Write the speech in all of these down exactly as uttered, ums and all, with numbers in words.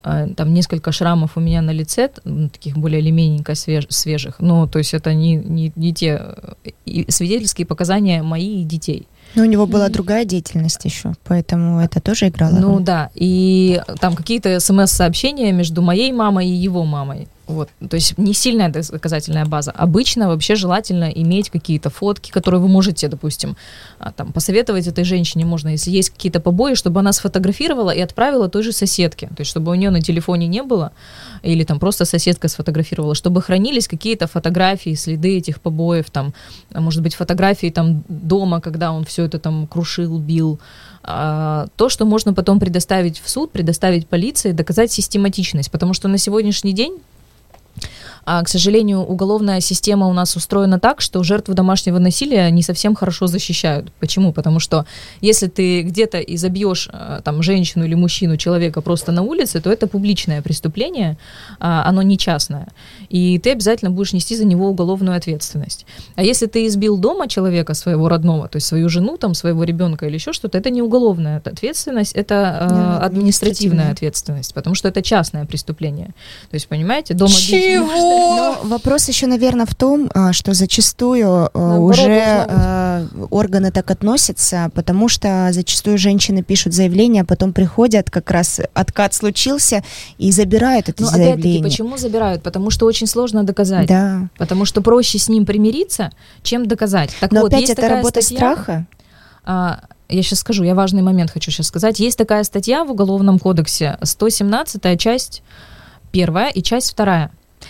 там несколько шрамов у меня на лице, таких более или менее свеж, свежих. Ну, то есть это не, не, не те свидетельские показания моих детей. Но у него была другая деятельность еще, поэтому это тоже играло роль. Ну да, и там какие-то смс-сообщения между моей мамой и его мамой. Вот. То есть не сильная доказательная база. Обычно вообще желательно иметь какие-то фотки, которые вы можете, допустим, там, посоветовать этой женщине можно, если есть какие-то побои, чтобы она сфотографировала и отправила той же соседке. То есть чтобы у нее на телефоне не было, или там просто соседка сфотографировала, чтобы хранились какие-то фотографии, следы этих побоев, там, может быть, фотографии там дома, когда он все это там крушил, бил. А, то, что можно потом предоставить в суд, предоставить полиции, доказать систематичность. Потому что на сегодняшний день, А, к сожалению, уголовная система у нас устроена так, что жертву домашнего насилия не совсем хорошо защищают. Почему? Потому что если ты где-то и забьешь там женщину или мужчину, человека просто на улице, то это публичное преступление, а, оно не частное. И ты обязательно будешь нести за него уголовную ответственность. А если ты избил дома человека своего родного, то есть свою жену, там, своего ребенка или еще что-то, это не уголовная ответственность, это а, да, административная ответственность, потому что это частное преступление. То есть, понимаете, дома бить можно. Но вопрос еще, наверное, в том, что зачастую Наоборот, уже органы так относятся, потому что зачастую женщины пишут заявление, а потом приходят, как раз откат случился, и забирают это Но заявление. Опять-таки, почему забирают? Потому что очень сложно доказать. Да. Потому что проще с ним примириться, чем доказать. Так Но вот, опять есть это такая работа статья, страха? А, я сейчас скажу, я важный момент хочу сейчас сказать. Есть такая статья в Уголовном кодексе, сто семнадцатая часть первая и часть вторая.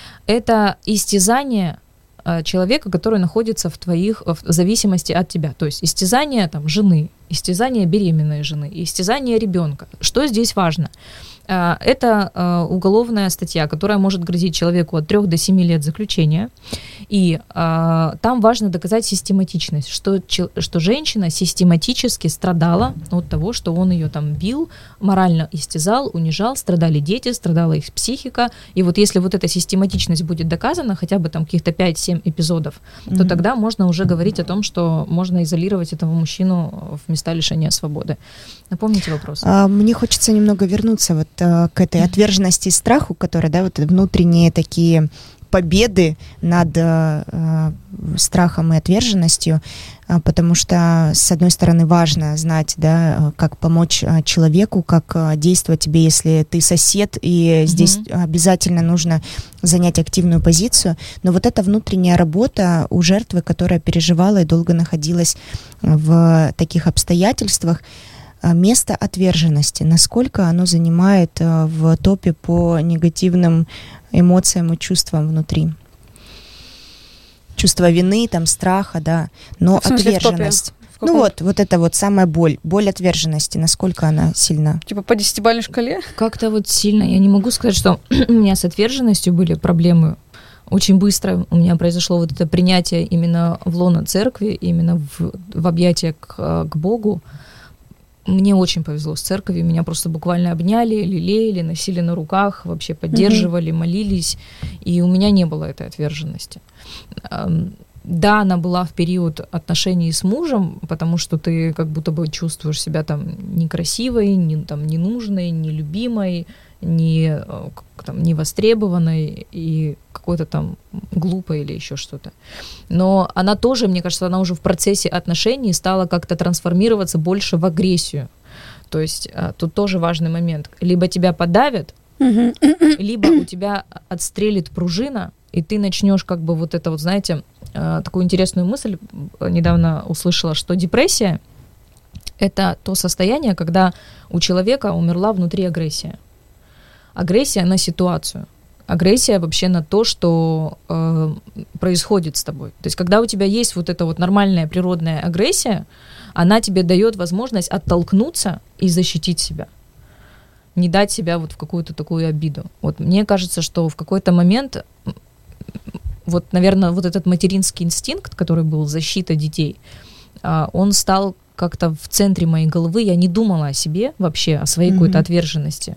Это истязание э, человека, который находится в твоих, в зависимости от тебя. То есть истязание там, жены, истязание беременной жены, истязание ребенка. Что здесь важно? Э, это э, уголовная статья, которая может грозить человеку от трёх до семи лет заключения. И э, там важно доказать систематичность, что, что женщина систематически страдала от того, что он ее там бил, морально истязал, унижал, страдали дети, страдала их психика. И вот если вот эта систематичность будет доказана, хотя бы там каких-то пять-семь эпизодов, mm-hmm. то тогда можно уже говорить о том, что можно изолировать этого мужчину в места лишения свободы. Напомните вопрос. А, мне хочется немного вернуться вот а, к этой отверженности и страху, которые, да, вот внутренние такие победы над э, страхом и отверженностью, э, потому что, с одной стороны, важно знать, да, как помочь э, человеку, как э, действовать тебе, если ты сосед, и mm-hmm. здесь обязательно нужно занять активную позицию, но вот эта внутренняя работа у жертвы, которая переживала и долго находилась в таких обстоятельствах, место отверженности, насколько оно занимает в топе по негативным эмоциям и чувствам внутри? Чувство вины, там, страха, да, но в смысле, отверженность. В каком? Ну вот, вот это вот самая боль, боль отверженности, насколько она сильна? Типа по десятибалльной шкале? Как-то вот сильно, я не могу сказать, что у меня с отверженностью были проблемы. Очень быстро у меня произошло вот это принятие именно в лоно церкви, именно в, в объятия к, к Богу. Мне очень повезло с церковью, меня просто буквально обняли, лелеяли, носили на руках, вообще поддерживали, mm-hmm. молились, и у меня не было этой отверженности. Да, она была в период отношений с мужем, потому что ты как будто бы чувствуешь себя там некрасивой, не, там, ненужной, нелюбимой, не, там, невостребованной и какой-то там глупой или еще что-то. Но она тоже, мне кажется, она уже в процессе отношений стала как-то трансформироваться больше в агрессию. То есть тут тоже важный момент. Либо тебя подавят, либо у тебя отстрелит пружина, и ты начнешь как бы вот это вот, знаете, такую интересную мысль недавно услышала, что депрессия — это то состояние, когда у человека умерла внутри агрессия. Агрессия на ситуацию. Агрессия вообще на то, что э, происходит с тобой. То есть когда у тебя есть вот эта вот нормальная природная агрессия, она тебе дает возможность оттолкнуться и защитить себя. Не дать себя вот в какую-то такую обиду. Вот мне кажется, что в какой-то момент, вот, наверное, вот этот материнский инстинкт, который был защита детей, э, он стал как-то в центре моей головы. Я не думала о себе вообще, о своей mm-hmm. какой-то отверженности.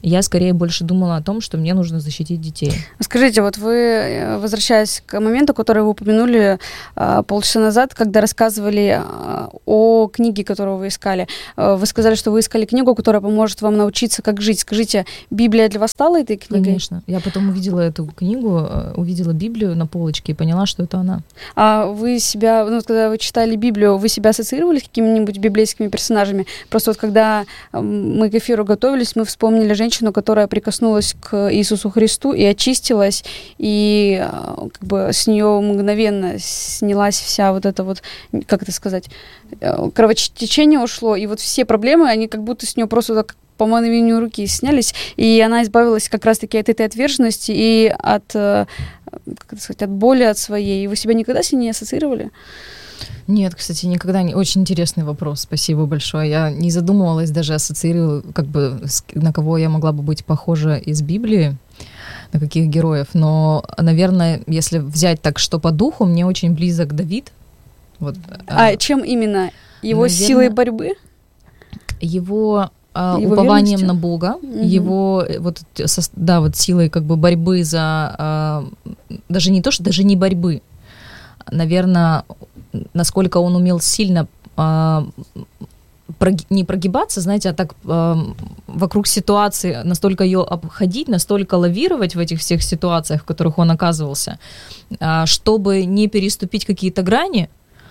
Я скорее больше думала о том, что мне нужно защитить детей. Скажите, вот вы, возвращаясь к моменту, который вы упомянули а, полчаса назад, когда рассказывали а, о книге, которую вы искали, а, вы сказали, что вы искали книгу, которая поможет вам научиться, как жить. Скажите, Библия для вас стала этой книгой? Конечно. Я потом увидела эту книгу, увидела Библию на полочке и поняла, что это она. А вы себя, ну, когда вы читали Библию, вы себя ассоциировали с какими-нибудь библейскими персонажами? Просто вот когда мы к эфиру готовились, мы вспомнили женщину, которая прикоснулась к Иисусу Христу и очистилась, и как бы с нее мгновенно снялась вся вот эта вот, как это сказать, кровотечение ушло, и вот все проблемы, они как будто с нее просто так по мановению руки снялись, и она избавилась как раз-таки от этой отверженности и от, как это сказать, от боли от своей. Вы себя никогда с ней не ассоциировали? Нет, кстати, никогда не... Очень интересный вопрос, спасибо большое. Я не задумывалась, даже ассоциировала, как бы, на кого я могла бы быть похожа из Библии, на каких героев. Но, наверное, если взять так, что по духу, мне очень близок Давид. Вот, а а чем именно? Его наверное, силой борьбы? Его... Его упованием верностью? На Бога, угу. Его вот, да, вот силой как бы борьбы за... Даже не то, что даже не борьбы, наверное, насколько он умел сильно а, прог, не прогибаться, знаете, а так а, вокруг ситуации, настолько ее обходить, настолько лавировать в этих всех ситуациях, в которых он оказывался, а, чтобы не переступить какие-то грани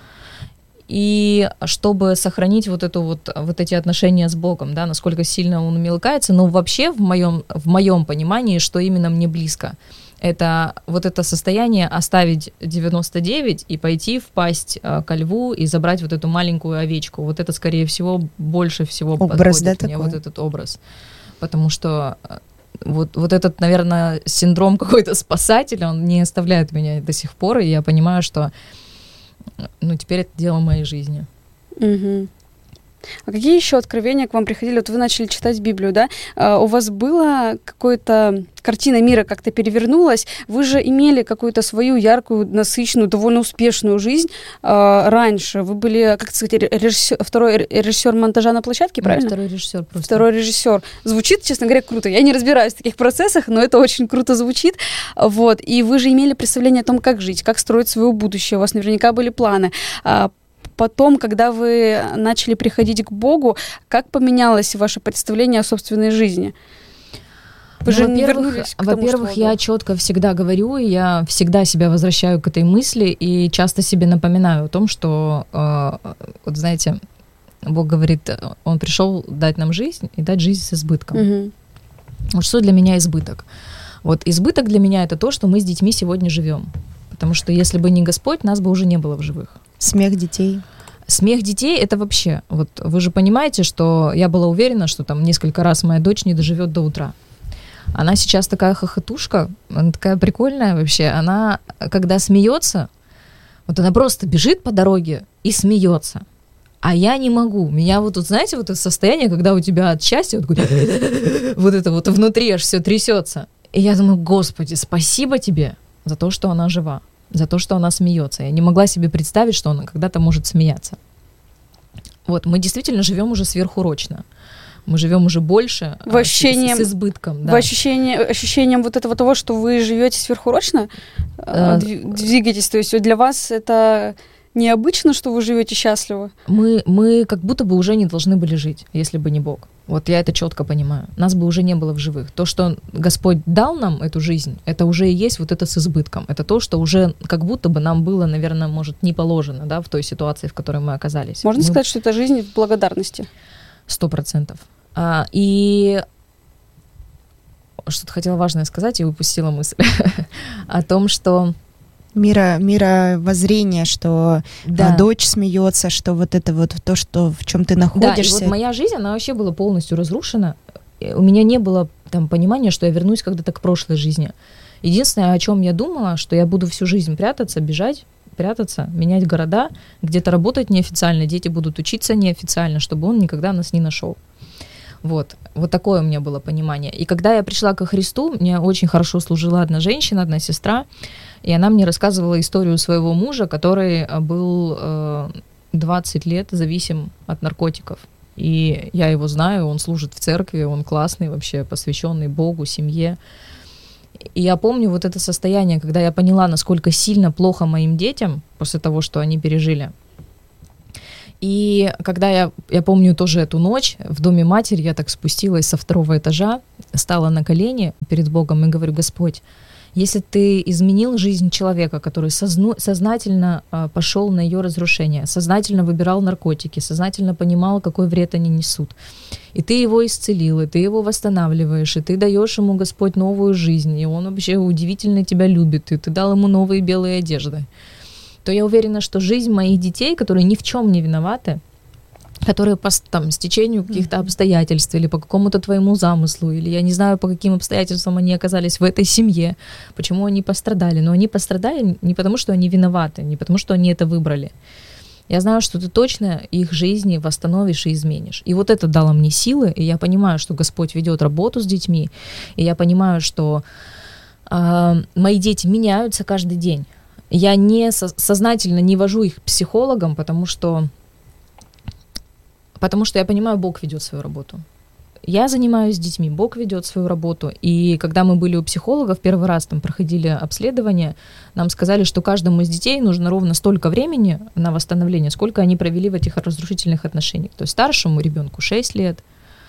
и чтобы сохранить вот, эту вот, вот эти отношения с Богом, да, насколько сильно он умел каяться. Но вообще в моем, в моем понимании, что именно мне близко, это вот это состояние оставить девяносто девять и пойти впасть э, ко льву и забрать вот эту маленькую овечку. Вот это, скорее всего, больше всего образ, подходит да, мне, такой? Вот этот образ. Потому что вот, вот этот, наверное, синдром какой-то спасателя, он не оставляет меня до сих пор, и я понимаю, что ну, теперь это дело моей жизни. Угу. А какие еще откровения к вам приходили? Вот вы начали читать Библию, да? А у вас была какая-то картина мира как-то перевернулась? Вы же имели какую-то свою яркую, насыщенную, довольно успешную жизнь а, раньше. Вы были, как сказать, режиссер, второй режиссер монтажа на площадке, правильно? Второй режиссер просто. Второй режиссер. Звучит, честно говоря, круто. Я не разбираюсь в таких процессах, но это очень круто звучит. Вот. И вы же имели представление о том, как жить, как строить свое будущее. У вас наверняка были планы. Потом, когда вы начали приходить к Богу, как поменялось ваше представление о собственной жизни? Вы ну, же во-первых, не вернулись к тому, во-первых, что... я четко всегда говорю, я всегда себя возвращаю к этой мысли и часто себе напоминаю о том, что, э, вот знаете, Бог говорит, Он пришел дать нам жизнь и дать жизнь с избытком. Угу. Вот что для меня избыток? Вот избыток для меня это то, что мы с детьми сегодня живем. Потому что если бы не Господь, нас бы уже не было в живых. Смех детей. Смех детей — это вообще... Вот вы же понимаете, что я была уверена, что там несколько раз моя дочь не доживет до утра. Она сейчас такая хохотушка, она такая прикольная вообще. Она, когда смеется, вот она просто бежит по дороге и смеется. А я не могу. Меня вот тут, знаете, вот это состояние, когда у тебя от счастья вот, вот это вот внутри аж все трясется. И я думаю, Господи, спасибо тебе за то, что она жива, за то, что она смеется. Я не могла себе представить, что она когда-то может смеяться. Вот, мы действительно живем уже сверхурочно. Мы живем уже больше, в ощущением, с, с избытком. Да. В ощущении, ощущением вот этого того, что вы живете сверхурочно, а, двигаетесь. То есть для вас это необычно, что вы живете счастливо? Мы, мы как будто бы уже не должны были жить, если бы не Бог. Вот я это четко понимаю. Нас бы уже не было в живых. То, что Господь дал нам эту жизнь, это уже и есть вот это с избытком. Это то, что уже как будто бы нам было, наверное, может, не положено, да, в той ситуации, в которой мы оказались. Можно мы... сказать, что это жизнь в благодарности? Сто процентов. А, и что-то хотела важное сказать и упустила мысль о том, что Мира, мировоззрение, что да. дочь смеется, что вот это вот то, что в чем ты находишься. Да, и вот моя жизнь, она вообще была полностью разрушена. У меня не было там понимания, что я вернусь когда-то к прошлой жизни. Единственное, о чем я думала, что я буду всю жизнь прятаться, бежать, прятаться, менять города, где-то работать неофициально, дети будут учиться неофициально, чтобы он никогда нас не нашел. Вот, вот такое у меня было понимание. И когда я пришла ко Христу, мне очень хорошо служила одна женщина, одна сестра, и она мне рассказывала историю своего мужа, который был двадцать лет зависим от наркотиков. И я его знаю, он служит в церкви, он классный вообще, посвященный Богу, семье. И я помню вот это состояние, когда я поняла, насколько сильно плохо моим детям после того, что они пережили. И когда я, я помню тоже эту ночь в доме матери, я так спустилась со второго этажа, стала на колени перед Богом и говорю: Господь, если ты изменил жизнь человека, который созну, сознательно а, пошел на ее разрушение, сознательно выбирал наркотики, сознательно понимал, какой вред они несут, и ты его исцелил, и ты его восстанавливаешь, и ты даешь ему, Господь, новую жизнь, и он вообще удивительно тебя любит, и ты дал ему новые белые одежды, то я уверена, что жизнь моих детей, которые ни в чем не виноваты, которые по там, стечению каких-то обстоятельств или по какому-то твоему замыслу, или я не знаю, по каким обстоятельствам они оказались в этой семье, почему они пострадали. Но они пострадали не потому, что они виноваты, не потому, что они это выбрали. Я знаю, что ты точно их жизни восстановишь и изменишь. И вот это дало мне силы, и я понимаю, что Господь ведет работу с детьми, и я понимаю, что э, мои дети меняются каждый день. Я не со- сознательно не вожу их к психологам, потому что Потому что я понимаю, Бог ведет свою работу. Я занимаюсь детьми, Бог ведет свою работу. И когда мы были у психологов, первый раз там проходили обследование, нам сказали, что каждому из детей нужно ровно столько времени на восстановление, сколько они провели в этих разрушительных отношениях. То есть старшему ребенку шесть лет,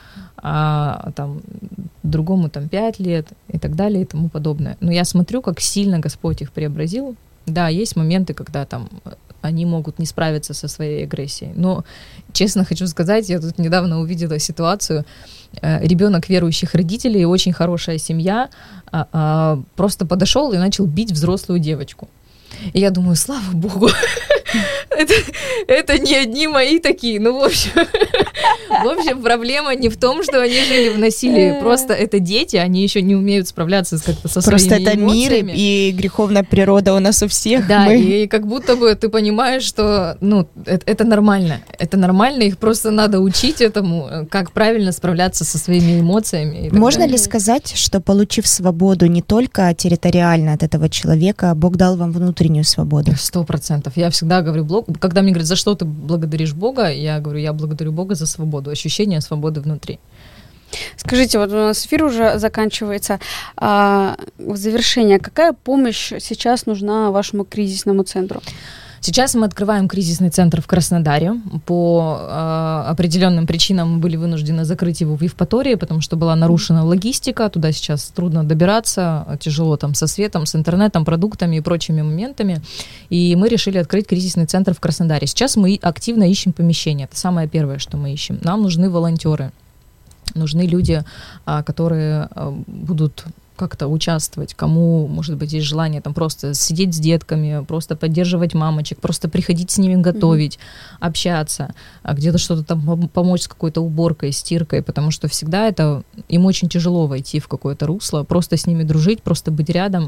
а там, другому там пять лет и так далее и тому подобное. Но я смотрю, как сильно Господь их преобразил. Да, есть моменты, когда там они могут не справиться со своей агрессией. Но, честно хочу сказать, я тут недавно увидела ситуацию. Ребенок верующих родителей, очень хорошая семья, просто подошел и начал бить взрослую девочку. И я думаю, слава Богу, это, это не одни мои такие. Ну, в общем, в общем, проблема не в том, что они жили в насилии. Просто это дети, они еще не умеют справляться как-то со Просто своими это эмоциями. мир, и греховная природа у нас у всех. Да, Мы... и как будто бы ты понимаешь, что ну, это, это нормально. Это нормально, их просто надо учить этому, как правильно справляться со своими эмоциями. Можно далее. ли сказать, что, получив свободу не только территориально от этого человека, Бог дал вам внутреннюю свободу? Сто процентов. Я всегда говорю, Бог, когда мне говорят, за что ты благодаришь Бога, я говорю, я благодарю Бога за свободу, ощущение свободы внутри. Скажите, вот у нас эфир уже заканчивается. А, в завершение, какая помощь сейчас нужна вашему кризисному центру? Сейчас мы открываем кризисный центр в Краснодаре. По э, определенным причинам мы были вынуждены закрыть его в Евпатории, потому что была нарушена логистика, туда сейчас трудно добираться, тяжело там со светом, с интернетом, продуктами и прочими моментами. И мы решили открыть кризисный центр в Краснодаре. Сейчас мы активно ищем помещение. Это самое первое, что мы ищем. Нам нужны волонтеры, нужны люди, которые будут как-то участвовать, кому, может быть, есть желание там просто сидеть с детками, просто поддерживать мамочек, просто приходить с ними готовить, mm-hmm. общаться, а где-то что-то там помочь с какой-то уборкой, стиркой, потому что всегда это, им очень тяжело войти в какое-то русло, просто с ними дружить, просто быть рядом.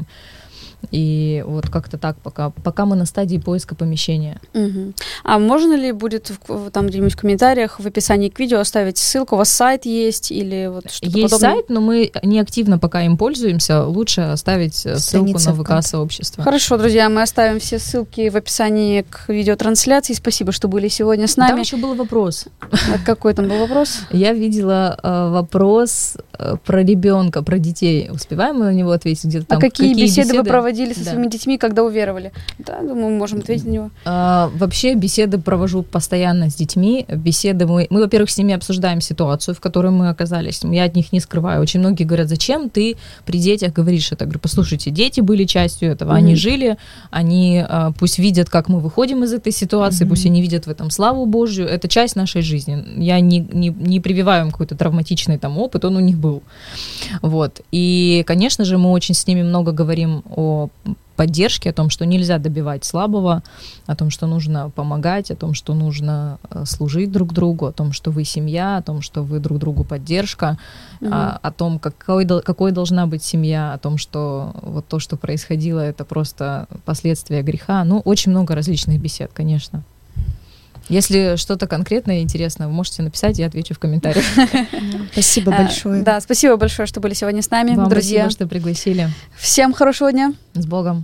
И вот как-то так, пока, пока мы на стадии поиска помещения. Угу. А можно ли будет в, там где-нибудь в комментариях, в описании к видео оставить ссылку? У вас сайт есть или вот что-то есть подобное? Сайт, но мы не активно пока им пользуемся. Лучше оставить ссылку на ВК-сообщество. Хорошо, друзья, мы оставим все ссылки в описании к видеотрансляции. Спасибо, что были сегодня с нами. Там еще был вопрос. А какой там был вопрос? Я видела э, вопрос э, про ребенка, про детей. Успеваем мы на него ответить? Где-то там, а какие, какие беседы, беседы вы проводили со да. своими детьми, когда уверовали? Да, думаю, мы можем ответить на него. А, вообще беседы провожу постоянно с детьми. Беседы мы, мы, во-первых, с ними обсуждаем ситуацию, в которой мы оказались. Я от них не скрываю. Очень многие говорят, зачем ты при детях говоришь это? Я говорю, послушайте, дети были частью этого, mm-hmm. они жили, они а, пусть видят, как мы выходим из этой ситуации, mm-hmm. пусть они видят в этом славу Божью. Это часть нашей жизни. Я не, не, не прививаю им какой-то травматичный там опыт, он у них был. Вот. И, конечно же, мы очень с ними много говорим о поддержке, о том, что нельзя добивать слабого, о том, что нужно помогать, о том, что нужно служить друг другу, о том, что вы семья, о том, что вы друг другу поддержка, mm-hmm. о, о том, какой, какой должна быть семья, о том, что вот то, что происходило, это просто последствия греха. Ну, очень много различных бесед, конечно. Если что-то конкретное и интересное, вы можете написать, я отвечу в комментариях. Спасибо большое. Да, спасибо большое, что были сегодня с нами, вам друзья. Спасибо, что пригласили. Всем хорошего дня. С Богом.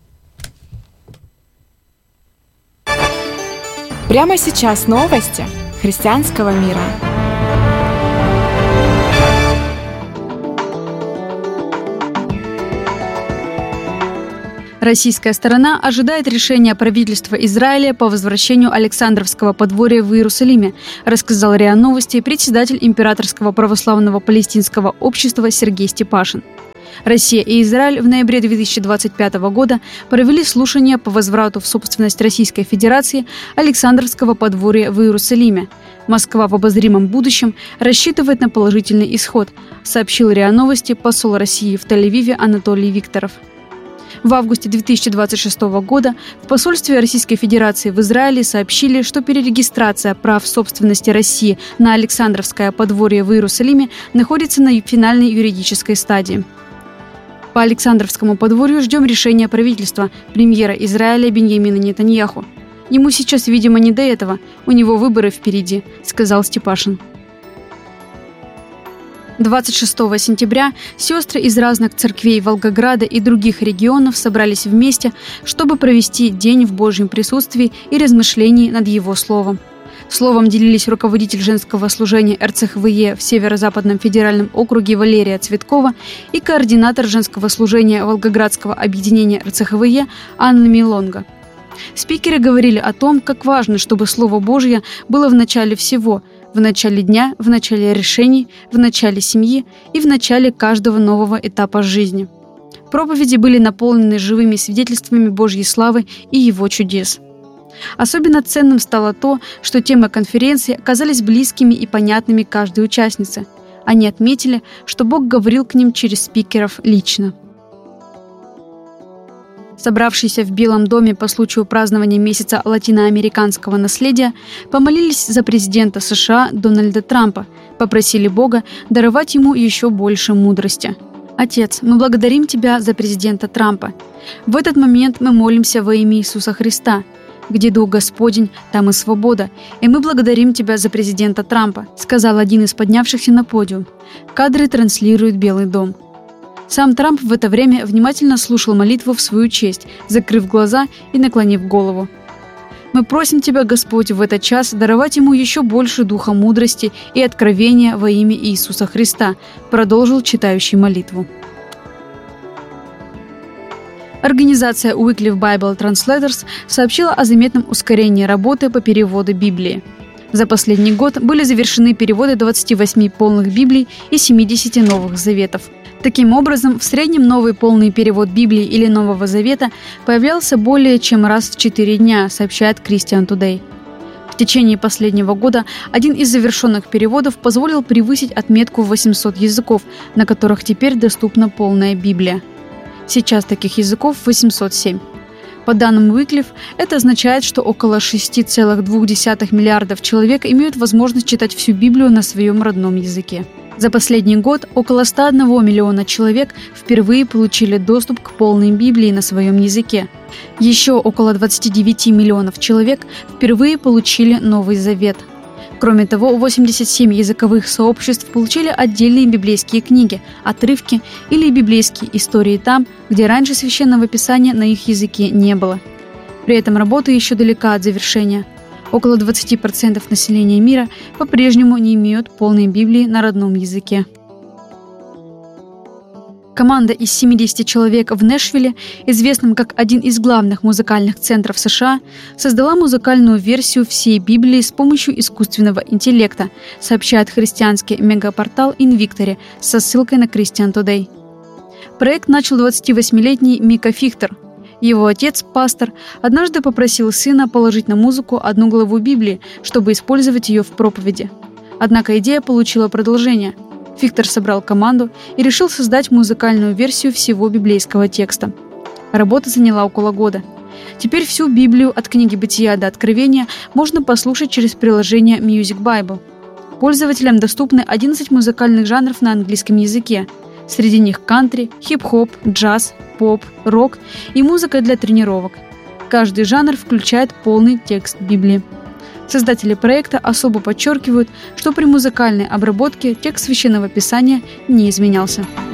Прямо сейчас новости. христианского мира. Российская сторона ожидает решения правительства Израиля по возвращению Александровского подворья в Иерусалиме, рассказал РИА Новости председатель Императорского православного палестинского общества Сергей Степашин. Россия и Израиль в ноябре две тысячи двадцать пятого года провели слушания по возврату в собственность Российской Федерации Александровского подворья в Иерусалиме. Москва в обозримом будущем рассчитывает на положительный исход, сообщил РИА Новости посол России в Тель-Авиве Анатолий Викторов. В августе две тысячи двадцать шестого года в посольстве Российской Федерации в Израиле сообщили, что перерегистрация прав собственности России на Александровское подворье в Иерусалиме находится на финальной юридической стадии. По Александровскому подворью ждем решения правительства, премьера Израиля Биньямина Нетаньяху. Ему сейчас, видимо, не до этого, у него выборы впереди, сказал Степашин. двадцать шестого сентября сестры из разных церквей Волгограда и других регионов собрались вместе, чтобы провести день в Божьем присутствии и размышлений над Его Словом. Словом делились руководитель женского служения эр цэ ха вэ е в Северо-Западном федеральном округе Валерия Цветкова и координатор женского служения Волгоградского объединения эр цэ ха вэ е Анна Милонга. Спикеры говорили о том, как важно, чтобы Слово Божье было в начале всего – в начале дня, в начале решений, в начале семьи и в начале каждого нового этапа жизни. Проповеди были наполнены живыми свидетельствами Божьей славы и Его чудес. Особенно ценным стало то, что темы конференции оказались близкими и понятными каждой участнице. Они отметили, что Бог говорил к ним через спикеров лично. Собравшиеся в Белом доме по случаю празднования месяца латиноамериканского наследия помолились за президента США Дональда Трампа, попросили Бога даровать ему еще больше мудрости. «Отец, мы благодарим Тебя за президента Трампа. В этот момент мы молимся во имя Иисуса Христа. Где Дух Господень, там и свобода. И мы благодарим Тебя за президента Трампа», сказал один из поднявшихся на подиум. Кадры транслирует Белый дом. Сам Трамп в это время внимательно слушал молитву в свою честь, закрыв глаза и наклонив голову. «Мы просим Тебя, Господь, в этот час даровать ему еще больше духа мудрости и откровения во имя Иисуса Христа», продолжил читающий молитву. Организация Wycliffe Bible Translators сообщила о заметном ускорении работы по переводу Библии. За последний год были завершены переводы двадцати восьми полных Библий и семидесяти Новых Заветов. Таким образом, в среднем новый полный перевод Библии или Нового Завета появлялся более чем раз в четыре дня, сообщает Christian Today. В течение последнего года один из завершенных переводов позволил превысить отметку в восемьсот языков, на которых теперь доступна полная Библия. Сейчас таких языков восемьсот семь. По данным Wycliffe, это означает, что около шесть целых две десятых миллиардов человек имеют возможность читать всю Библию на своем родном языке. За последний год около ста одного миллиона человек впервые получили доступ к полной Библии на своем языке. Еще около двадцати девяти миллионов человек впервые получили Новый Завет. Кроме того, восемьдесят семь языковых сообществ получили отдельные библейские книги, отрывки или библейские истории там, где раньше священного писания на их языке не было. При этом работа еще далека от завершения. Около двадцати процентов населения мира по-прежнему не имеют полной Библии на родном языке. Команда из семидесяти человек в Нэшвилле, известном как один из главных музыкальных центров США, создала музыкальную версию всей Библии с помощью искусственного интеллекта, сообщает христианский мегапортал Invictory со ссылкой на Christian Today. Проект начал двадцативосьмилетний Мика Фихтер. Его отец, пастор, однажды попросил сына положить на музыку одну главу Библии, чтобы использовать ее в проповеди. Однако идея получила продолжение. Фихтер собрал команду и решил создать музыкальную версию всего библейского текста. Работа заняла около года. Теперь всю Библию от книги Бытия до Откровения можно послушать через приложение Music Bible. Пользователям доступны одиннадцать музыкальных жанров на английском языке. Среди них кантри, хип-хоп, джаз, поп, рок и музыка для тренировок. Каждый жанр включает полный текст Библии. Создатели проекта особо подчеркивают, что при музыкальной обработке текст Священного Писания не изменялся.